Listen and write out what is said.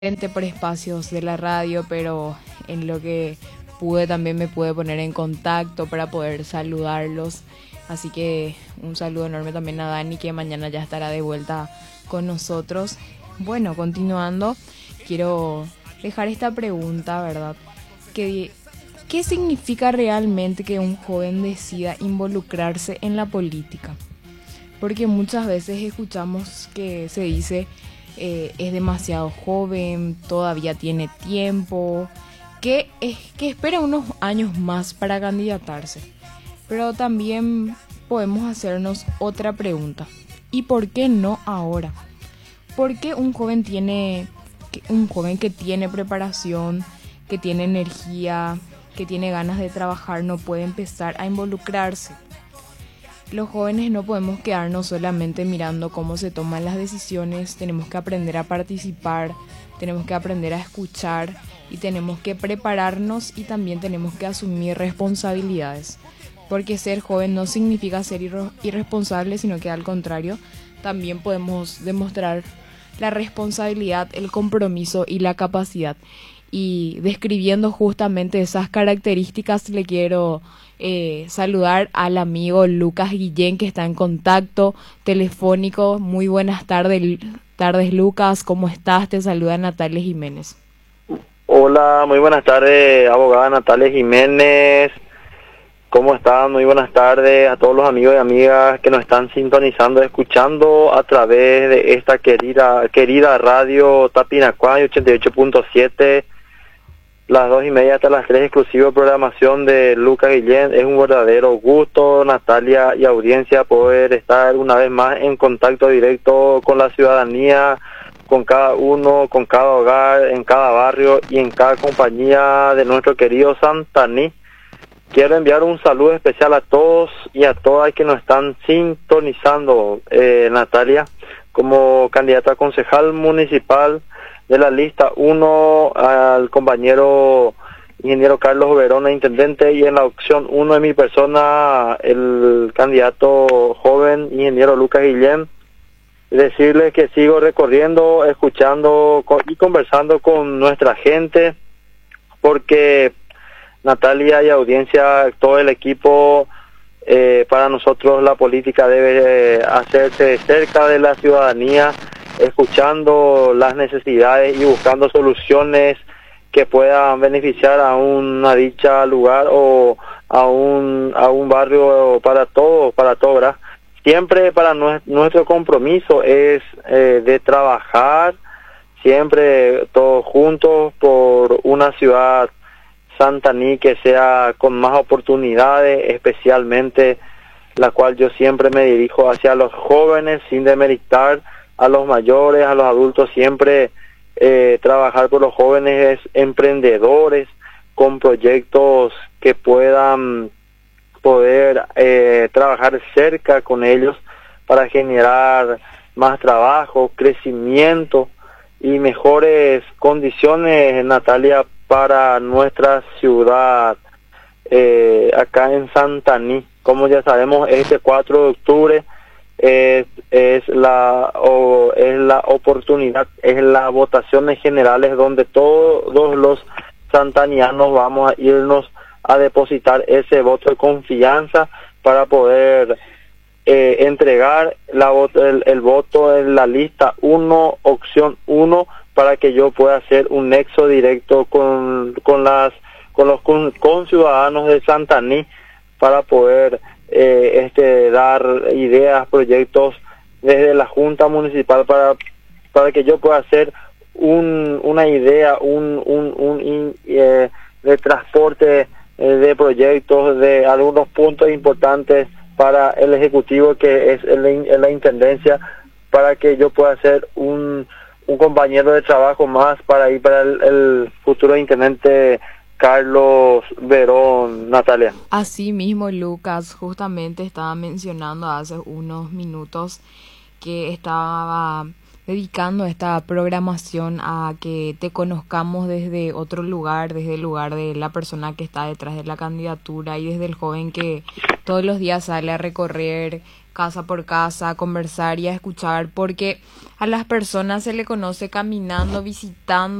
por espacios de la radio, pero en lo que pude también me pude poner en contacto para poder saludarlos. Así que un saludo enorme también a Dani, que mañana ya estará de vuelta con nosotros. Bueno, continuando, quiero dejar esta pregunta, ¿verdad? ¿Qué significa realmente que un joven decida involucrarse en la política? Porque muchas veces escuchamos que se dice es demasiado joven, todavía tiene tiempo, que espera unos años más para candidatarse. Pero también podemos hacernos otra pregunta. ¿Y por qué no ahora? ¿Por qué un joven que tiene preparación, que tiene energía, que tiene ganas de trabajar, no puede empezar a involucrarse? Los jóvenes no podemos quedarnos solamente mirando cómo se toman las decisiones, tenemos que aprender a participar, tenemos que aprender a escuchar y tenemos que prepararnos y también tenemos que asumir responsabilidades. Porque ser joven no significa ser irresponsable, sino que al contrario, también podemos demostrar la responsabilidad, el compromiso y la capacidad. Y describiendo justamente esas características, le quiero saludar al amigo Lucas Guillén, que está en contacto telefónico. Muy buenas tardes, Lucas, ¿cómo estás? Te saluda Natalia Jiménez. Hola, muy buenas tardes, abogada Natalia Jiménez. ¿Cómo están? Muy buenas tardes a todos los amigos y amigas que nos están sintonizando, escuchando a través de esta querida radio Tapinacuay 88.7, las 2:30 hasta las 3, exclusiva programación de Lucas Guillén. Es un verdadero gusto, Natalia y audiencia, poder estar una vez más en contacto directo con la ciudadanía, con cada uno, con cada hogar, en cada barrio y en cada compañía de nuestro querido Santaní. Quiero enviar un saludo especial a todos y a todas que nos están sintonizando, Natalia, como candidata a concejal municipal de la lista 1, al compañero ingeniero Carlos Verona, intendente, y en la opción 1 de mi persona, el candidato joven ingeniero Lucas Guillén. Decirles que sigo recorriendo, escuchando y conversando con nuestra gente, porque Natalia y audiencia, todo el equipo, para nosotros la política debe hacerse cerca de la ciudadanía, escuchando las necesidades y buscando soluciones que puedan beneficiar a una dicha lugar o a un barrio para todos, ¿verdad? Siempre para nuestro compromiso es de trabajar siempre todos juntos por una ciudad Santaní que sea con más oportunidades, especialmente la cual yo siempre me dirijo hacia los jóvenes sin demeritar a los mayores, a los adultos. Siempre trabajar por los jóvenes emprendedores con proyectos que puedan poder trabajar cerca con ellos para generar más trabajo, crecimiento y mejores condiciones, Natalia, para nuestra ciudad, acá en Santaní. Como ya sabemos, este 4 de octubre es la oportunidad, es las votaciones generales donde todos los santanianos vamos a irnos a depositar ese voto de confianza para poder entregar el voto en la lista 1, opción 1, para que yo pueda hacer un nexo directo con los ciudadanos de Santaní para poder dar ideas, proyectos desde la Junta Municipal para que yo pueda hacer una idea, de transporte de proyectos, de algunos puntos importantes para el Ejecutivo, que es la Intendencia, para que yo pueda hacer un compañero de trabajo más para el futuro intendente Carlos Verón, Natalia. Así mismo, Lucas, justamente estaba mencionando hace unos minutos que estaba dedicando esta programación a que te conozcamos desde otro lugar, desde el lugar de la persona que está detrás de la candidatura y desde el joven que todos los días sale a recorrer casa por casa, a conversar y a escuchar, porque a las personas se le conoce caminando, visitando